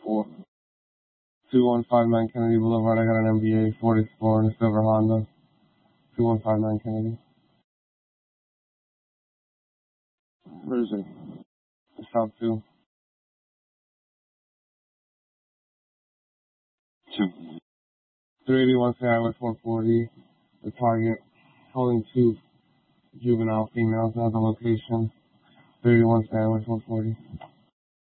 2159 Kennedy Boulevard. I got an MBA 44 in a silver Honda. 2159 Kennedy. Where is it? South 2. 381 Highway 440. The target holding 2 juvenile females at the location. 381 Highway 440.